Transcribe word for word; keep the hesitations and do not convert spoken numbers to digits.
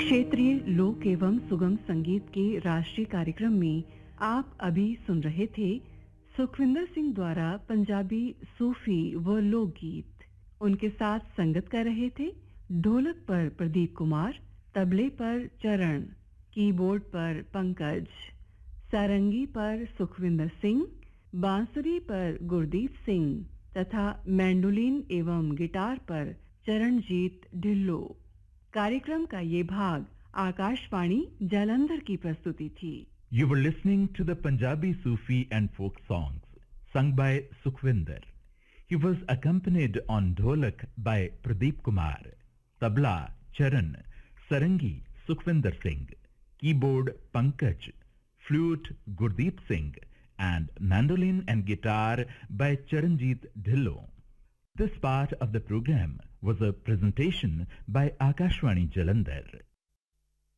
क्षेत्रीय लोक एवं सुगम संगीत के राष्ट्रीय कार्यक्रम में आप अभी सुन रहे थे सुखविंदर सिंह द्वारा पंजाबी सूफी व लोकगीत। उनके साथ संगत कर रहे थे ढोलक पर प्रदीप कुमार, तबले पर चरण, कीबोर्ड पर पंकज, सारंगी पर सुखविंदर सिंह, बांसुरी पर गुरदीप सिंह तथा मैंडोलिन एवं गिटार पर चरणजीत ढिल्लो। कार्यक्रम का ये भाग आकाशवाणी जालंधर की प्रस्तुति थी। You were listening to the Punjabi Sufi and folk songs sung by Sukhvinder. He was accompanied on dholak by Pradeep Kumar, tabla Charan, sarangi Sukhvinder Singh, keyboard Pankaj, flute Gurdeep Singh, and mandolin and guitar by Charanjit Dhillo. This part of the program was a presentation by Akashwani Jalandhar.